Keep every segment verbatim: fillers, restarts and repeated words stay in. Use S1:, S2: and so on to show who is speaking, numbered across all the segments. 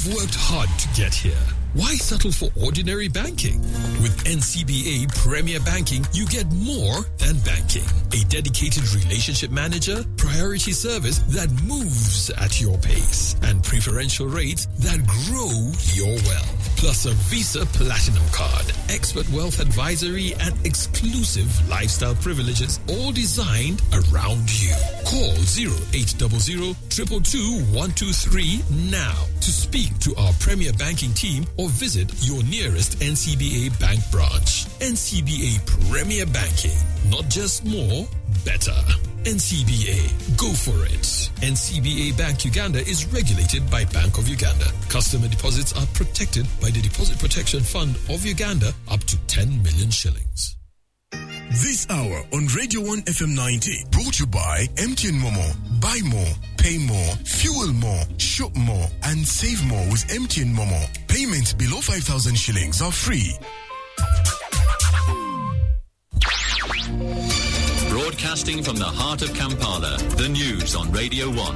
S1: You've worked hard to get here. Why settle for ordinary banking? With N C B A Premier Banking, you get more than banking. A dedicated relationship manager, priority service that moves at your pace, and preferential rates that grow your wealth. Plus a Visa Platinum Card, expert wealth advisory, and exclusive lifestyle privileges, all designed around you. Call zero eight zero zero, two two two, one two three now to speak to our Premier Banking team or visit your nearest N C B A bank branch. N C B A Premier Banking. Not just more, better. N C B A. Go for it. N C B A Bank Uganda is regulated by Bank of Uganda. Customer deposits are protected by the Deposit Protection Fund of Uganda up to ten million shillings.
S2: This hour on Radio one F M ninety, brought to you by M T N Momo. Buy more, pay more, fuel more, shop more, and save more with M T N Momo. Payments below five thousand shillings are free.
S3: Broadcasting from the heart of Kampala, the news on Radio one.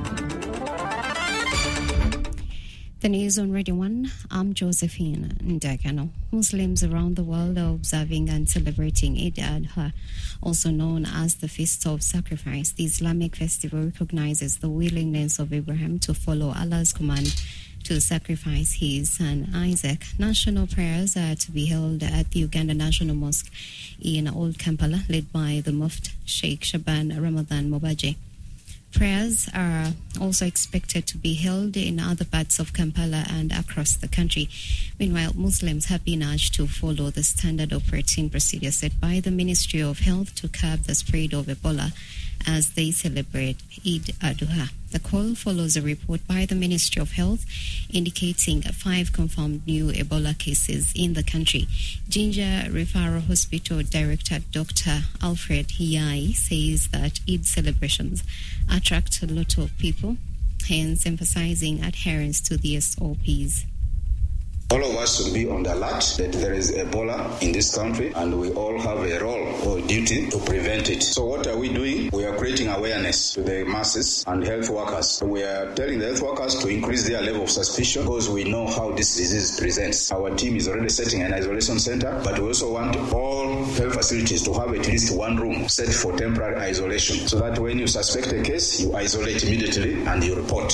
S4: The news on Radio one, I'm Josephine Ndakano. Muslims around the world are observing and celebrating Eid al-Adha, also known as the Feast of Sacrifice. The Islamic festival recognizes the willingness of Abraham to follow Allah's command to sacrifice his son Isaac. National prayers are to be held at the Uganda National Mosque in Old Kampala, led by the Mufti Sheikh Shaban Ramadan Mobaje. Prayers are also expected to be held in other parts of Kampala and across the country. Meanwhile, Muslims have been urged to follow the standard operating procedure set by the Ministry of Health to curb the spread of Ebola as they celebrate Eid al-Adha. The call follows a report by the Ministry of Health indicating five confirmed new Ebola cases in the country. Jinja Referral Hospital Director Doctor Alfred Hiyai says that Eid celebrations attract a lot of people, hence emphasizing adherence to the S O Ps.
S5: All of us should be on the alert that there is Ebola in this country, and we all have a role or duty to prevent it. So what are we doing? We are creating awareness to the masses and health workers. We are telling the health workers to increase their level of suspicion because we know how this disease presents. Our team is already setting an isolation center, but we also want all health facilities to have at least one room set for temporary isolation, so that when you suspect a case, you isolate immediately and you report.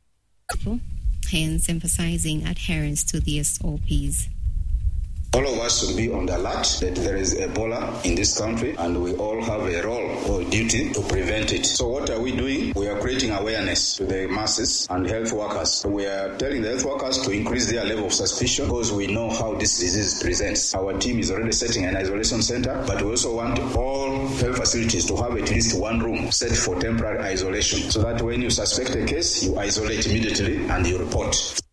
S4: Hence emphasizing adherence to the S O Ps.
S5: All of us should be on the alert that there is Ebola in this country, and we all have a role or duty to prevent it. So what are we doing? We are creating awareness to the masses and health workers. We are telling the health workers to increase their level of suspicion because we know how this disease presents. Our team is already setting an isolation center, but we also want all health facilities to have at least one room set for temporary isolation, so that when you suspect a case, you isolate immediately and you report.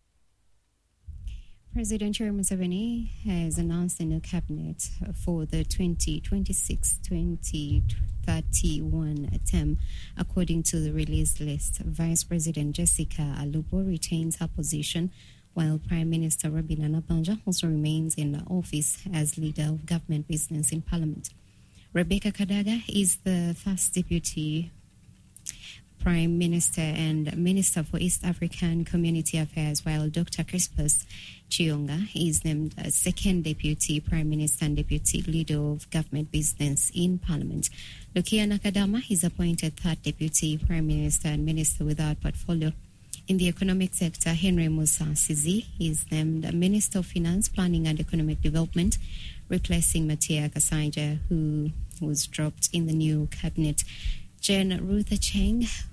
S4: President Yoweri Museveni has announced a new cabinet for the twenty twenty-six to twenty thirty-one term. According to the release list, Vice President Jessica Alupo retains her position, while Prime Minister Robinah Nabbanja also remains in office as leader of government business in Parliament. Rebecca Kadaga is the first deputy Prime Minister and Minister for East African Community Affairs, while Doctor Crispus Chionga is named as second Deputy Prime Minister and Deputy Leader of Government Business in Parliament. Lukia Nakadama is appointed third Deputy Prime Minister and Minister without portfolio. In the economic sector, Henry Musa Sizi is named Minister of Finance, Planning and Economic Development, replacing Matia Kasaija, who was dropped in the new cabinet. Jen Ruth Cheng